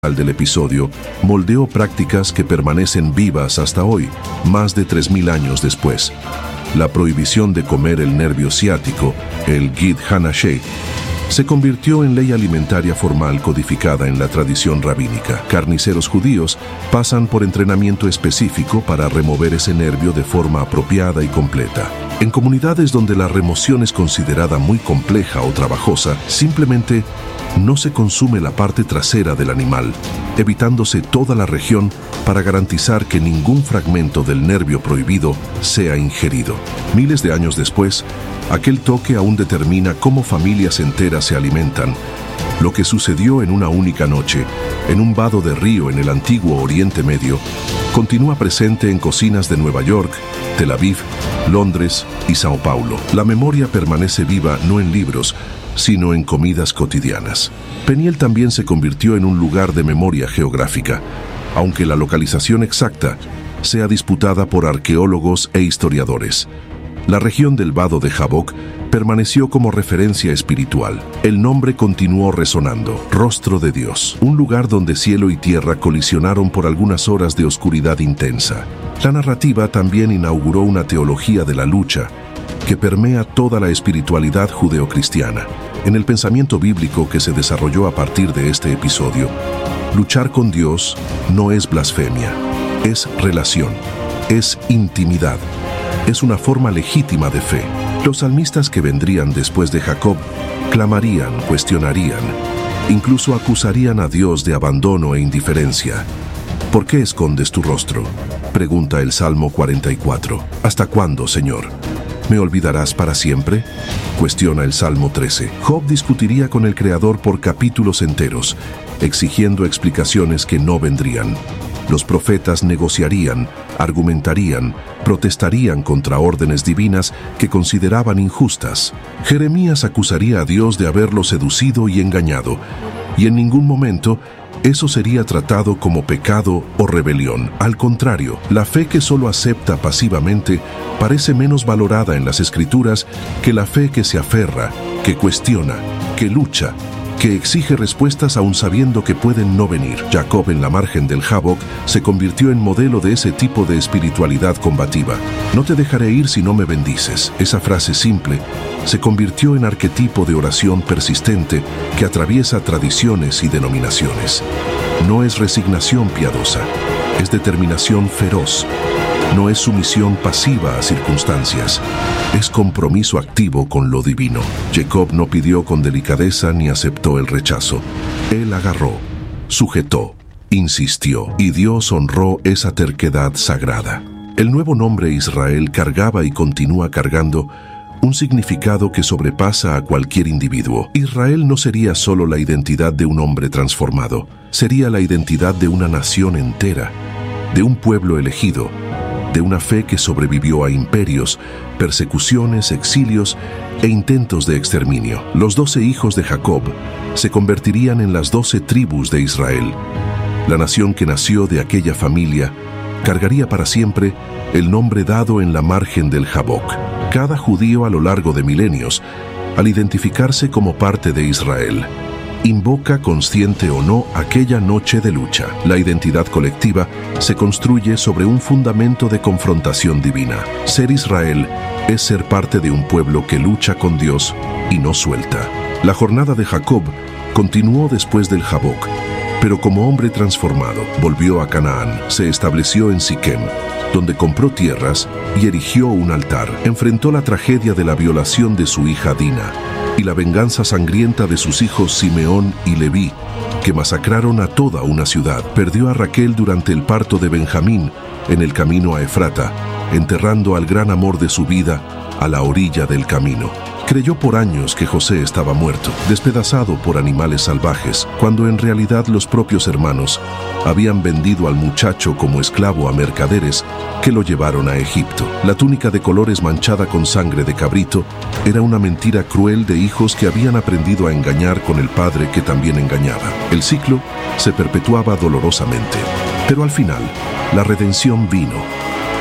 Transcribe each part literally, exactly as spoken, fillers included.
del episodio moldeó prácticas que permanecen vivas hasta hoy, más de tres mil años después. La prohibición de comer el nervio ciático, el Gid Hanasheh, se convirtió en ley alimentaria formal codificada en la tradición rabínica. Carniceros judíos pasan por entrenamiento específico para remover ese nervio de forma apropiada y completa. En comunidades donde la remoción es considerada muy compleja o trabajosa, simplemente no se consume la parte trasera del animal, evitándose toda la región para garantizar que ningún fragmento del nervio prohibido sea ingerido. Miles de años después, aquel toque aún determina cómo familias enteras se alimentan. Lo que sucedió en una única noche, en un vado de río en el antiguo Oriente Medio, continúa presente en cocinas de Nueva York, Tel Aviv, Londres y Sao Paulo. La memoria permanece viva no en libros, sino en comidas cotidianas. Peniel también se convirtió en un lugar de memoria geográfica, aunque la localización exacta sea disputada por arqueólogos e historiadores. La región del Vado de Jabbok permaneció como referencia espiritual. El nombre continuó resonando: Rostro de Dios, un lugar donde cielo y tierra colisionaron por algunas horas de oscuridad intensa. La narrativa también inauguró una teología de la lucha que permea toda la espiritualidad judeocristiana. En el pensamiento bíblico que se desarrolló a partir de este episodio, luchar con Dios no es blasfemia, es relación, es intimidad, es una forma legítima de fe. Los salmistas que vendrían después de Jacob clamarían, cuestionarían, incluso acusarían a Dios de abandono e indiferencia. ¿Por qué escondes tu rostro?, pregunta el Salmo cuarenta y cuatro. ¿Hasta cuándo, Señor? ¿Me olvidarás para siempre?, cuestiona el Salmo trece. Job discutiría con el Creador por capítulos enteros, exigiendo explicaciones que no vendrían. Los profetas negociarían, argumentarían, protestarían contra órdenes divinas que consideraban injustas. Jeremías acusaría a Dios de haberlo seducido y engañado, y en ningún momento eso sería tratado como pecado o rebelión. Al contrario, la fe que solo acepta pasivamente parece menos valorada en las Escrituras que la fe que se aferra, que cuestiona, que lucha, que exige respuestas aún sabiendo que pueden no venir. Jacob, en la margen del Jabbok, se convirtió en modelo de ese tipo de espiritualidad combativa. No te dejaré ir si no me bendices. Esa frase simple se convirtió en arquetipo de oración persistente que atraviesa tradiciones y denominaciones. No es resignación piadosa, es determinación feroz. No es sumisión pasiva a circunstancias, es compromiso activo con lo divino. Jacob no pidió con delicadeza ni aceptó el rechazo. Él agarró, sujetó, insistió, y Dios honró esa terquedad sagrada. El nuevo nombre Israel cargaba y continúa cargando un significado que sobrepasa a cualquier individuo. Israel no sería solo la identidad de un hombre transformado, sería la identidad de una nación entera, de un pueblo elegido, de una fe que sobrevivió a imperios, persecuciones, exilios e intentos de exterminio. Los doce hijos de Jacob se convertirían en las doce tribus de Israel. La nación que nació de aquella familia cargaría para siempre el nombre dado en la margen del Jabbok. Cada judío a lo largo de milenios, al identificarse como parte de Israel, invoca, consciente o no, aquella noche de lucha. La identidad colectiva se construye sobre un fundamento de confrontación divina. Ser Israel es ser parte de un pueblo que lucha con Dios y no suelta. La jornada de Jacob continuó después del Jabbok, pero como hombre transformado, volvió a Canaán, se estableció en Siquem, donde compró tierras y erigió un altar. Enfrentó la tragedia de la violación de su hija Dina y la venganza sangrienta de sus hijos Simeón y Leví, que masacraron a toda una ciudad. Perdió a Raquel durante el parto de Benjamín en el camino a Efrata, enterrando al gran amor de su vida a la orilla del camino. Creyó por años que José estaba muerto, despedazado por animales salvajes, cuando en realidad los propios hermanos habían vendido al muchacho como esclavo a mercaderes que lo llevaron a Egipto. La túnica de colores manchada con sangre de cabrito era una mentira cruel de hijos que habían aprendido a engañar con el padre que también engañaba. El ciclo se perpetuaba dolorosamente, pero al final la redención vino.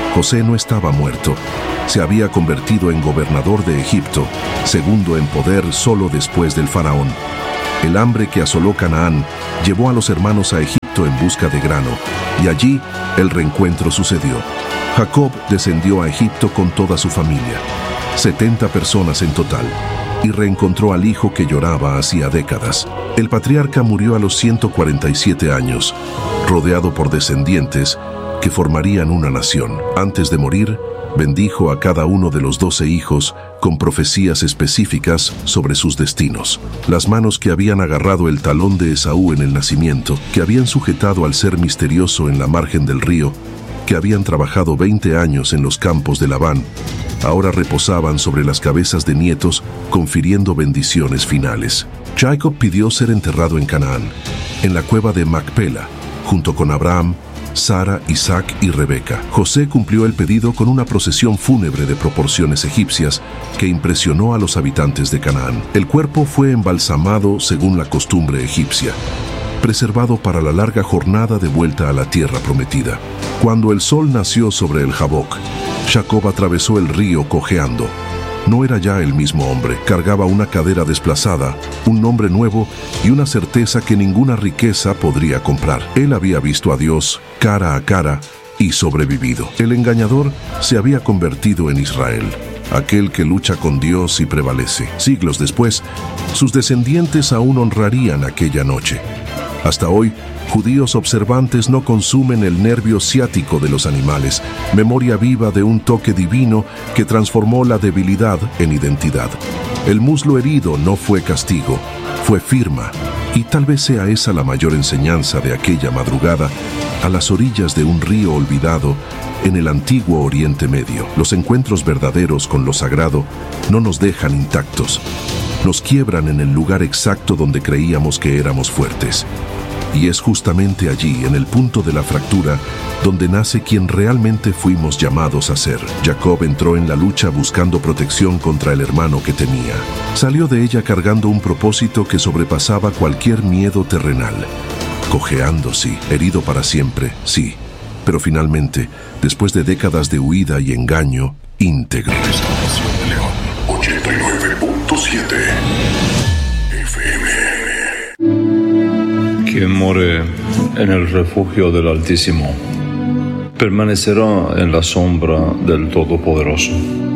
José no estaba muerto. Se había convertido en gobernador de Egipto, segundo en poder solo después del faraón. El hambre que asoló Canaán llevó a los hermanos a Egipto en busca de grano, y allí el reencuentro sucedió. Jacob descendió a Egipto con toda su familia, setenta personas en total, y reencontró al hijo que lloraba hacía décadas. El patriarca murió a los ciento cuarenta y siete años, rodeado por descendientes que formarían una nación. Antes de morir, bendijo a cada uno de los doce hijos con profecías específicas sobre sus destinos. Las manos que habían agarrado el talón de Esaú en el nacimiento, que habían sujetado al ser misterioso en la margen del río, que habían trabajado veinte años en los campos de Labán, ahora reposaban sobre las cabezas de nietos, confiriendo bendiciones finales. Jacob pidió ser enterrado en Canaán, en la cueva de Macpela, junto con Abraham, Sara, Isaac y Rebeca. José cumplió el pedido con una procesión fúnebre de proporciones egipcias que impresionó a los habitantes de Canaán. El cuerpo fue embalsamado según la costumbre egipcia, preservado para la larga jornada de vuelta a la tierra prometida. Cuando el sol nació sobre el Jaboc, Jacob atravesó el río cojeando. No era ya el mismo hombre, cargaba una cadera desplazada, un nombre nuevo y una certeza que ninguna riqueza podría comprar. Él había visto a Dios cara a cara y sobrevivido. El engañador se había convertido en Israel, aquel que lucha con Dios y prevalece. Siglos después, sus descendientes aún honrarían aquella noche. Hasta hoy, judíos observantes no consumen el nervio ciático de los animales, memoria viva de un toque divino que transformó la debilidad en identidad. El muslo herido no fue castigo, fue firma, y tal vez sea esa la mayor enseñanza de aquella madrugada a las orillas de un río olvidado en el antiguo Oriente Medio. Los encuentros verdaderos con lo sagrado no nos dejan intactos, nos quiebran en el lugar exacto donde creíamos que éramos fuertes. Y es justamente allí, en el punto de la fractura, donde nace quien realmente fuimos llamados a ser. Jacob entró en la lucha buscando protección contra el hermano que temía. Salió de ella cargando un propósito que sobrepasaba cualquier miedo terrenal. Cojeando, sí, herido para siempre, sí, pero finalmente, después de décadas de huida y engaño, íntegro. Estación de León, ochenta y nueve punto siete F M. Quien more en el refugio del Altísimo permanecerá en la sombra del Todopoderoso.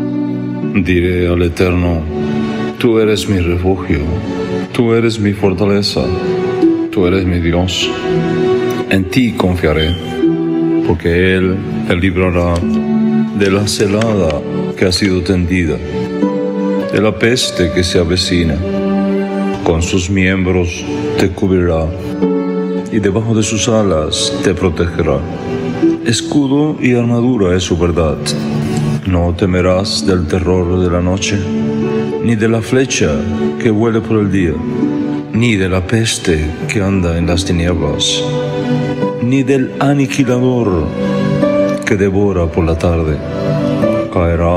Diré al Eterno: tú eres mi refugio, tú eres mi fortaleza, tú eres mi Dios. En ti confiaré, porque Él te librará de la celada que ha sido tendida, de la peste que se avecina. Con sus miembros te cubrirá, y debajo de sus alas te protegerá. Escudo y armadura es su verdad. No temerás del terror de la noche, ni de la flecha que vuele por el día, ni de la peste que anda en las tinieblas, ni del aniquilador que devora por la tarde. Caerá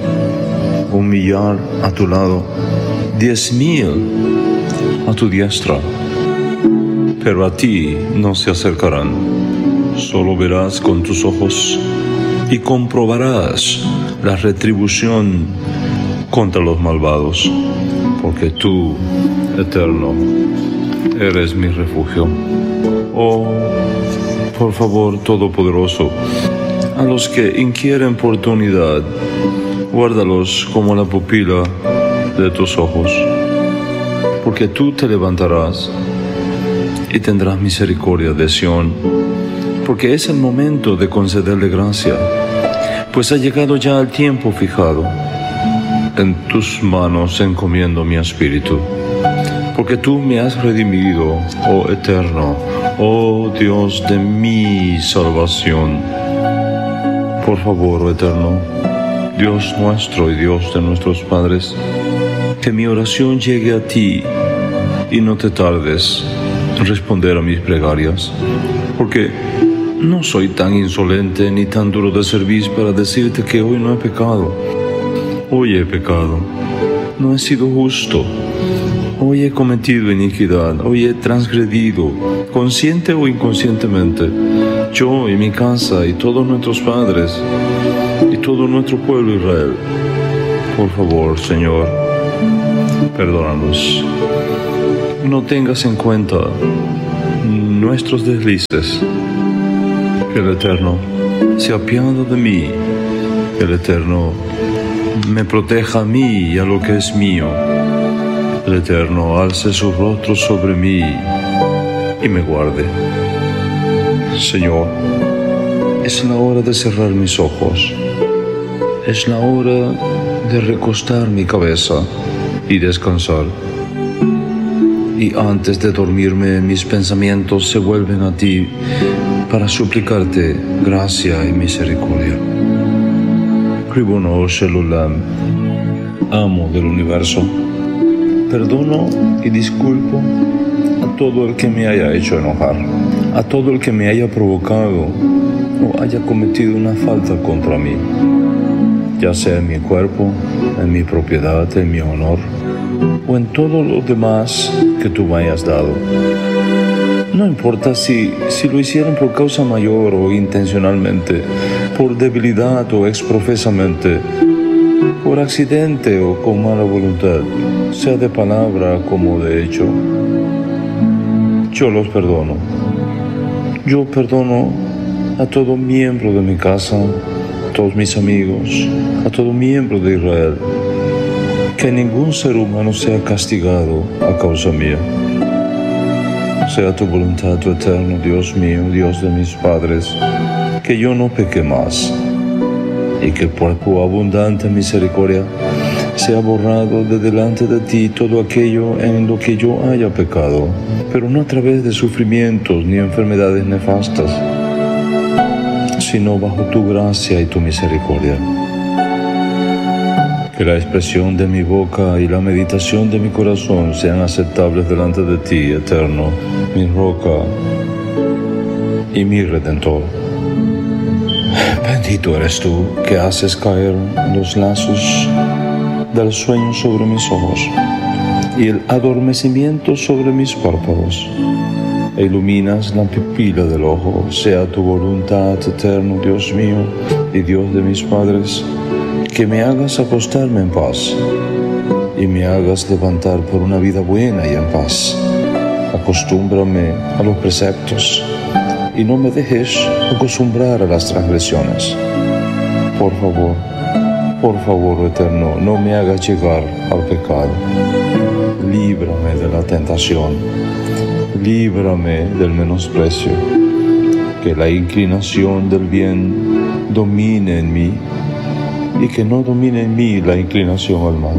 un millar a tu lado, diez mil a tu diestra, pero a ti no se acercarán. Solo verás con tus ojos y comprobarás la retribución contra los malvados, porque tú, Eterno, eres mi refugio. Oh, por favor, Todopoderoso, a los que inquieren por tu unidad, guárdalos como la pupila de tus ojos, porque tú te levantarás y tendrás misericordia de Sión, porque es el momento de concederle gracia, pues ha llegado ya el tiempo fijado. En tus manos encomiendo mi espíritu, porque tú me has redimido, oh Eterno, oh Dios de mi salvación. Por favor, oh Eterno, Dios nuestro y Dios de nuestros padres, que mi oración llegue a ti y no te tardes en responder a mis plegarias, porque no soy tan insolente ni tan duro de cerviz para decirte que hoy no he pecado. Hoy he pecado, no he sido justo, hoy he cometido iniquidad, hoy he transgredido, consciente o inconscientemente, yo y mi casa y todos nuestros padres y todo nuestro pueblo Israel. Por favor, Señor, perdónanos. No tengas en cuenta nuestros deslices. Que el Eterno se apiade de mí. Que el Eterno me proteja a mí y a lo que es mío. El Eterno alce su rostro sobre mí y me guarde. Señor, es la hora de cerrar mis ojos. Es la hora de recostar mi cabeza y descansar. Y antes de dormirme, mis pensamientos se vuelven a ti para suplicarte gracia y misericordia. Ribono Shel Olam, amo del universo, perdono y disculpo a todo el que me haya hecho enojar, a todo el que me haya provocado o haya cometido una falta contra mí, ya sea en mi cuerpo, en mi propiedad, en mi honor, o en todo lo demás que tú me hayas dado. No importa si, si lo hicieron por causa mayor o intencionalmente, por debilidad o exprofesamente, por accidente o con mala voluntad, sea de palabra como de hecho. Yo los perdono. Yo perdono a todo miembro de mi casa, a todos mis amigos, a todo miembro de Israel. Que ningún ser humano sea castigado a causa mía. Sea tu voluntad, tu eterno Dios mío, Dios de mis padres, que yo no peque más, y que por tu abundante misericordia sea borrado de delante de ti todo aquello en lo que yo haya pecado, pero no a través de sufrimientos ni enfermedades nefastas, sino bajo tu gracia y tu misericordia. Que la expresión de mi boca y la meditación de mi corazón sean aceptables delante de ti, eterno, mi roca y mi redentor. Bendito eres tú que haces caer los lazos del sueño sobre mis ojos y el adormecimiento sobre mis párpados, e iluminas la pupila del ojo. Sea tu voluntad, eterno Dios mío y Dios de mis padres, que me hagas acostarme en paz y me hagas levantar por una vida buena y en paz. Acostúmbrame a los preceptos y no me dejes acostumbrar a las transgresiones. Por favor, por favor, eterno, no me hagas llegar al pecado. Líbrame de la tentación, líbrame del menosprecio, que la inclinación del bien domine en mí y que no domine en mí la inclinación al mal.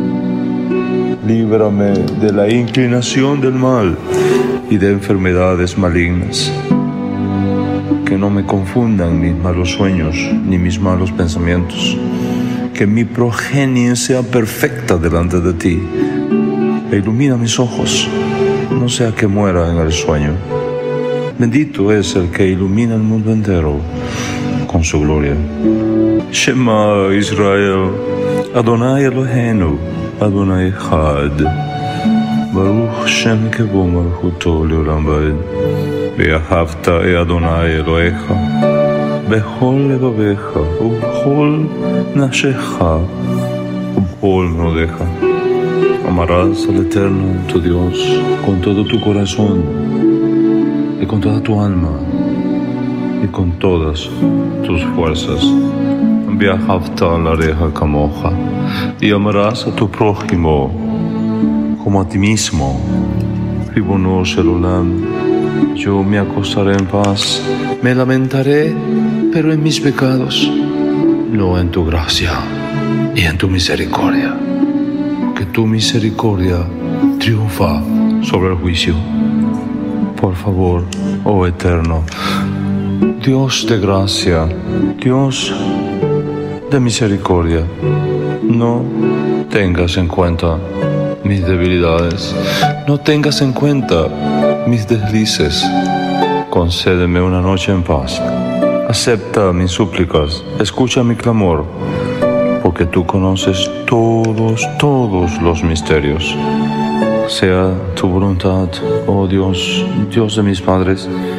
Líbrame de la inclinación del mal y de enfermedades malignas. Que no me confundan mis malos sueños ni mis malos pensamientos. Que mi progenie sea perfecta delante de ti. E ilumina mis ojos, no sea que muera en el sueño. Bendito es el que ilumina el mundo entero con su gloria. Shema Israel, Adonai Eloheinu, Adonai Echad, Baruch Shem Kevod Malchuto Leolam Vaed, Ve'ahavta e Adonai Elohecha, Bechol levavecha, ubechol nafshecha, ubechol meodecha. Amarás al Eterno, tu Dios, con todo tu corazón, y con toda tu alma, y con todas tus fuerzas. Ve'ahavta lareja kamoja, y amarás a tu prójimo como a ti mismo. Ribono Shel Olam, yo me acostaré en paz, me lamentaré, pero en mis pecados, no en tu gracia y en tu misericordia. Que tu misericordia triunfa sobre el juicio. Por favor, oh Eterno, Dios de gracia, Dios de misericordia, no tengas en cuenta mis debilidades, no tengas en cuenta mis deslices. Concédeme una noche en paz. Acepta mis súplicas, escucha mi clamor, porque tú conoces todos, todos los misterios. Sea tu voluntad, oh Dios, Dios de mis padres,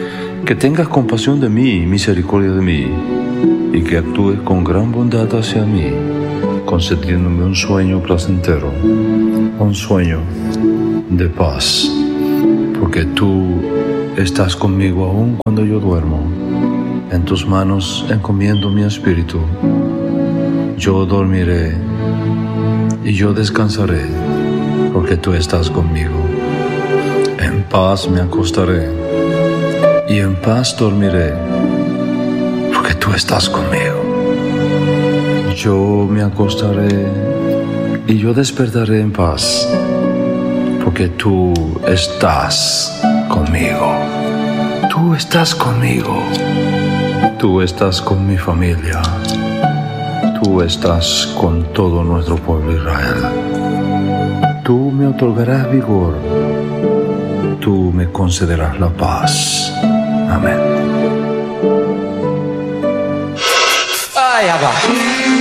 que tengas compasión de mí y misericordia de mí, y que actúes con gran bondad hacia mí, concediéndome un sueño placentero, un sueño de paz, porque tú estás conmigo aún cuando yo duermo. En tus manos encomiendo mi espíritu. Yo dormiré y yo descansaré, porque tú estás conmigo. En paz me acostaré y en paz dormiré, porque tú estás conmigo. Yo me acostaré y yo despertaré en paz, porque tú estás conmigo. Tú estás conmigo. Tú estás con mi familia. Tú estás con todo nuestro pueblo Israel. Tú me otorgarás vigor. Tú me concederás la paz. Amén. Ay, Abba.